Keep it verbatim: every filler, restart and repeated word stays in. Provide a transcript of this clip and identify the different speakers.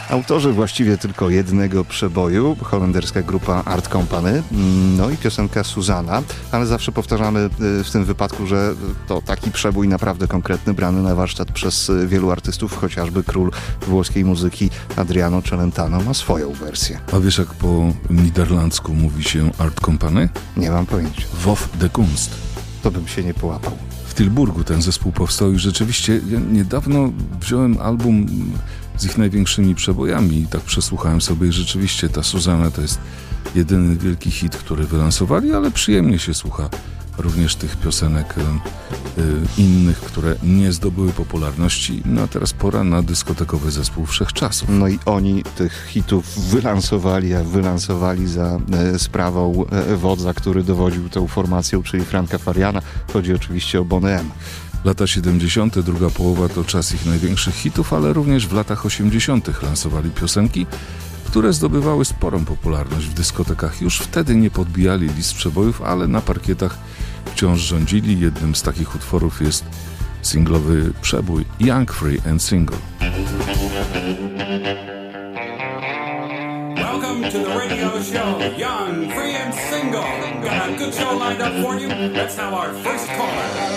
Speaker 1: Autorzy właściwie tylko jednego przeboju, holenderska grupa Art Company, no i piosenka Susanna, ale zawsze powtarzamy w tym wypadku, że to taki przebój naprawdę konkretny, brany na warsztat przez wielu artystów, chociażby król włoskiej muzyki Adriano Celentano ma swoją wersję.
Speaker 2: A wiesz, jak po niderlandzku mówi się Art Company?
Speaker 1: Nie mam pojęcia.
Speaker 2: Wof de Kunst.
Speaker 1: To bym się nie połapał.
Speaker 2: W Tilburgu ten zespół powstał i rzeczywiście ja niedawno wziąłem album z ich największymi przebojami i tak przesłuchałem sobie i rzeczywiście ta Susanna to jest jedyny wielki hit, który wylansowali, ale przyjemnie się słucha również tych piosenek y, innych, które nie zdobyły popularności. No a teraz pora na dyskotekowy zespół wszechczasów.
Speaker 1: No i oni tych hitów wylansowali, a wylansowali za e, sprawą e, wodza, który dowodził tą formacją, czyli Franka Fariana. Chodzi oczywiście o Boney M.
Speaker 2: Lata siedemdziesiąte, druga połowa to czas ich największych hitów, ale również w latach osiemdziesiątych lansowali piosenki, które zdobywały sporą popularność w dyskotekach. Już wtedy nie podbijali list przebojów, ale na parkietach wciąż rządzili. Jednym z takich utworów jest singlowy przebój Young, Free and Single.
Speaker 3: Welcome to the radio show, Young, Free and Single. Got a good show lined up for you. Let's have our first caller.